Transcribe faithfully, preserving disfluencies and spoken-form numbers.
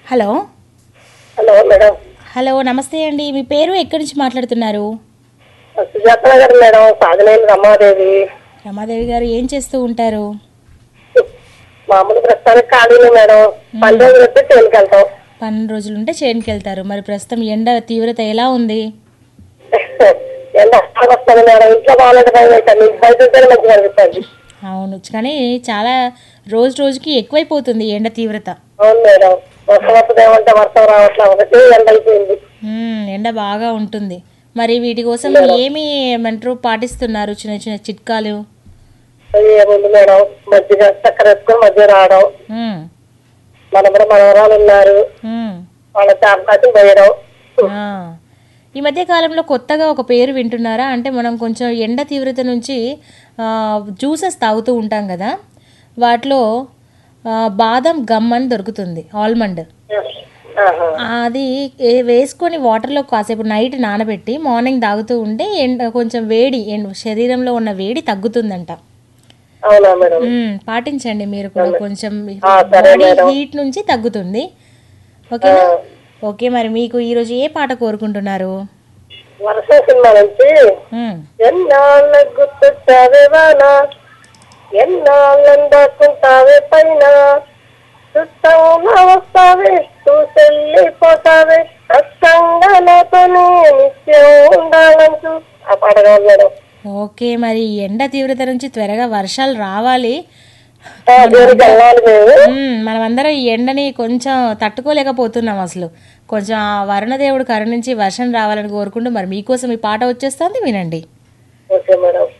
Hello hello madam. Hello నమస్తే అండి. మీ పేరు ఎక్కడి నుంచి మాట్లాడుతున్నారు? సుజాత నగర్ మేడం. సాగనేని రమాదేవి. రమాదేవి గారు ఏం చేస్తూ ఉంటారు? మామూలు ప్రస్తుతానికి ఖాళీనే మేడం. పని రోజులు వస్తే చేనుకి వెళ్తాం. పన్నెండు రోజులు ఉంటే చేనుకి వెళ్తారు. మరి ప్రస్తుతం ఎండ తీవ్రత ఎలా ఉంది? ఎండ వస్తుంది మేడం. ఇంట్లో బాగాలేదు భయం అవుతుంది. బయట ఉంటేనే మంచిగా అనిపిస్తుంది. అవును, కానీ చాలా రోజు రోజుకి ఎక్కువైపోతుంది ఎండ తీవ్రత. అవును మేడం. వర్షం వస్తుంది ఏమంటే వర్షం రావట్లా, ఒకటి ఎండ అయిపోయింది. ఉమ్, ఎండ బాగా ఉంటుంది. మరి వీటి కోసం ఏమి ఏమంటారు పాటిస్తున్నారు? చిన్న చిన్న చిట్కాలు. అది ఏముంది మేడం, మజ్జిగ చక్కెర వేసుకొని మధ్య రావడం. ఉమ్, మన కూడా మనవరాలు ఉన్నారు, ఉమ్, వాళ్ళ చాపకాసి పోయడం. ఆ. ఈ మధ్య కాలంలో కొత్తగా ఒక పేరు వింటున్నారా? అంటే మనం కొంచెం ఎండ తీవ్రత నుంచి జ్యూసెస్ తాగుతూ ఉంటాం కదా, వాటిలో ఆ, బాదం గమ్ అని దొరుకుతుంది, ఆల్మండ్. ఆహా. అది ఏ- వేసుకొని వాటర్లో కాసేపు నైట్ నానబెట్టి మార్నింగ్ తాగుతూ ఉంటే ఎండ కొంచెం వేడి ఎండ శరీరంలో ఉన్న వేడి తగ్గుతుందంట. అవునా మేడం. మ్మ్, పాటించండి మీరు కూడా. కొంచెం ఆ, సరే బాడీ మేడం. హీట్ నుంచి తగ్గుతుంది. ఓకేనా? ఓకే, మరి మీకు ఈరోజు ఏ పాట కోరుకుంటున్నారు? వర్షం సినిమా నుంచి మ్మ్. ఎన్నాళ్ళ గుర్తొచ్చావేవానా, ఎన్నాళ్ళందాకుంటావే పైన, చుట్టంగా వస్తావే చూసెళ్ళిపోతావే, కష్టంగా నాతోనే నిత్యం ఉండాలంటూ. ఆ పాట కావాలి మేడం. ఓకే, మరి ఈ ఎండ తీవ్రత నుంచి త్వరగా వర్షాలు రావాలి. ఆ, దేవుడికి వెళ్ళాలి మేము. మ్మ్, మనమందరం ఈ ఎండని కొంచెం తట్టుకోలేకపోతున్నాం అసలు. కొంచెం ఆ వరుణదేవుడు కరుణించి వర్షం రావాలని కోరుకుంటూ మరి మీకోసం ఈ పాట వచ్చేస్తుంది, వినండి. Okay madam.